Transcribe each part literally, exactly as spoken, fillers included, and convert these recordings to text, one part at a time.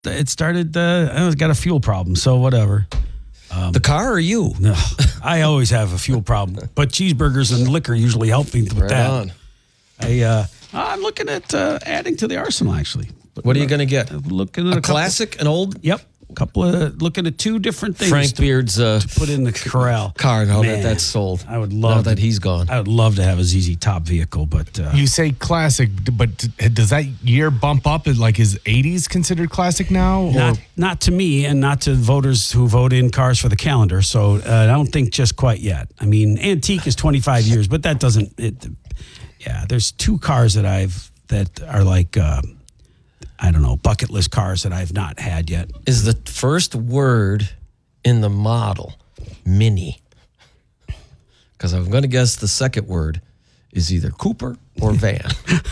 it started, uh, I got a fuel problem, so whatever. Um, the car or you? No, I always have a fuel problem, but cheeseburgers and liquor usually help me with right that. On. I, uh, I'm looking at uh, adding to the arsenal, actually. What are you going to get? Looking at a, a classic, couple, an old? Yep. A couple of, looking at two different things. Frank to, Beard's uh, to put in the corral. Car, now that that's sold. I would love now to, that he's gone. I would love to have a Z Z Top vehicle, but. Uh, you say classic, but does that year bump up? Like, is eighties considered classic now? Or? Not, not to me and not to voters who vote in cars for the calendar. So uh, I don't think just quite yet. I mean, antique is twenty-five years, but that doesn't. It, yeah, there's two cars that I've that are like. Uh, I don't know, bucket list cars that I've not had yet. Is the first word in the model Mini? Because I'm going to guess the second word is either Cooper or van.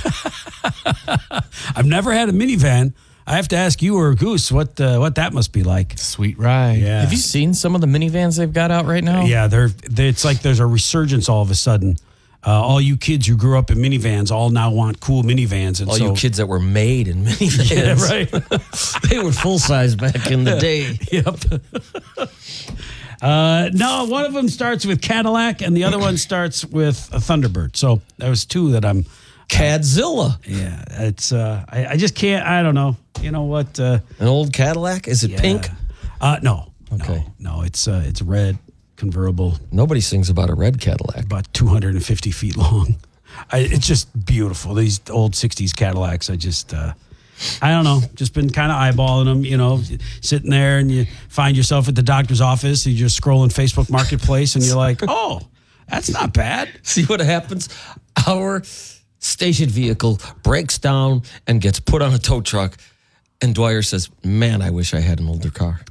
I've never had a minivan. I have to ask you or Goose what uh, what that must be like. Sweet ride. Yeah. Have you seen some of the minivans they've got out right now? Yeah, they're, they're it's like there's a resurgence all of a sudden. Uh, all you kids who grew up in minivans all now want cool minivans. And all so, you kids that were made in minivans. Yeah, right. They were full size back in the day. Yep. uh, no, one of them starts with Cadillac and the other one starts with a Thunderbird. So there was two that I'm. Cadzilla. Yeah, it's. Uh, I, I just can't. I don't know. You know what? Uh, An old Cadillac? Is it yeah. pink? Uh, no. Okay. No, no it's uh, it's red. Convertible. Nobody sings about a red Cadillac. About two hundred fifty feet long. I, it's just beautiful. These old sixties Cadillacs, I just, uh, I don't know, just been kind of eyeballing them, you know, sitting there and you find yourself at the doctor's office and you're just scrolling Facebook Marketplace and you're like, oh, that's not bad. See what happens? Our station vehicle breaks down and gets put on a tow truck and Dwyer says, man, I wish I had an older car.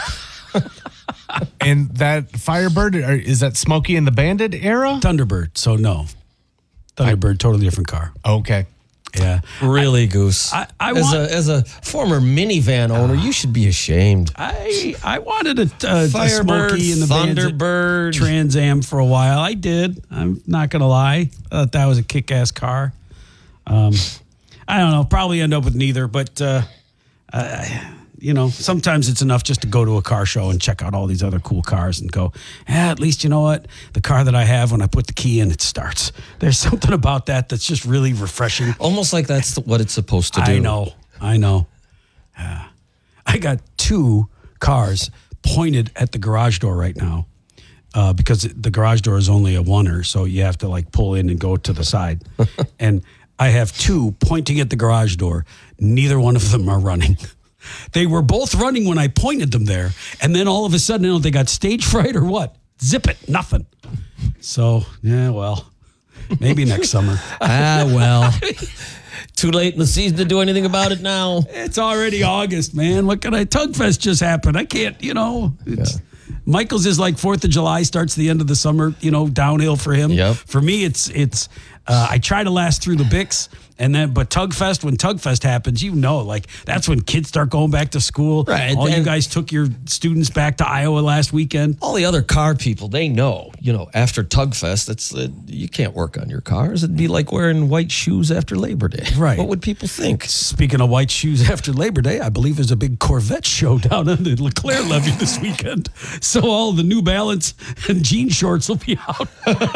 And that Firebird, is that Smokey and the Bandit era? Thunderbird, so no. Thunderbird, I, totally different car. Okay. Yeah. Really, I, Goose? I, I as, want, a, as a former minivan owner, uh, you should be ashamed. I I wanted a, a, Firebird, a Smokey and the Thunderbird. Trans Am for a while. I did. I'm not going to lie. I thought that was a kick-ass car. Um, I don't know. Probably end up with neither, but... Uh, uh, You know, sometimes it's enough just to go to a car show and check out all these other cool cars and go, yeah, at least you know what? The car that I have, when I put the key in, it starts. There's something about that that's just really refreshing. Almost like that's what it's supposed to do. I know. I know. Uh, I got two cars pointed at the garage door right now uh, because the garage door is only a oneer, so you have to like pull in and go to the side. And I have two pointing at the garage door. Neither one of them are running. They were both running when I pointed them there, and then all of a sudden, you know, they got stage fright or what? Zip it, nothing. So, yeah, well, maybe next summer. Ah, well. Too late in the season to do anything about it now. It's already August, man. What can I? Tugfest just happened. I can't, you know. It's, yeah. Michael's is like fourth of July, starts the end of the summer, you know, downhill for him. Yep. For me, it's, it's. Uh, I try to last through the Bix. And then, but Tugfest, when Tugfest happens, you know, like that's when kids start going back to school. Right. All and you guys took your students back to Iowa last weekend. All the other car people, they know, you know, after Tugfest, it's uh, you can't work on your cars. It'd be like wearing white shoes after Labor Day. Right. What would people think? Speaking of white shoes after Labor Day, I believe there's a big Corvette show down on the Leclerc levee this weekend. So all the New Balance and jean shorts will be out.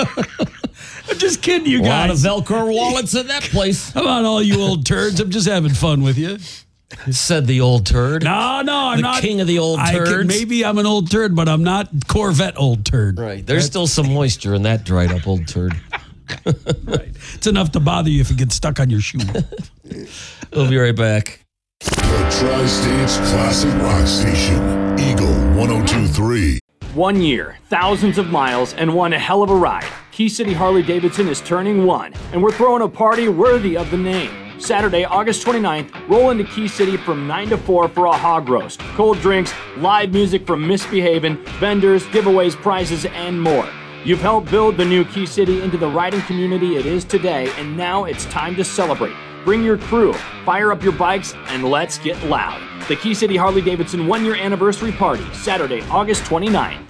I'm just kidding you guys. A lot of Velcro wallets at that place. Come on, all you old turds. I'm just having fun with you. Said the old turd. No, no, I'm the not. The king of the old turds. I can, maybe I'm an old turd, but I'm not Corvette old turd. Right. There's That's, still some moisture in that dried up old turd. Right. It's enough to bother you if it gets stuck on your shoe. We'll be right back. The Tri-State's classic rock station, Eagle one oh two point three. One year, thousands of miles, and one hell of a ride. Key City Harley-Davidson is turning one, and we're throwing a party worthy of the name. Saturday, August twenty-ninth, roll into Key City from nine to four for a hog roast, cold drinks, live music from Misbehavin', vendors, giveaways, prizes, and more. You've helped build the new Key City into the riding community it is today, and now it's time to celebrate. Bring your crew, fire up your bikes, and let's get loud. The Key City Harley-Davidson one-year anniversary party, Saturday, August twenty-ninth.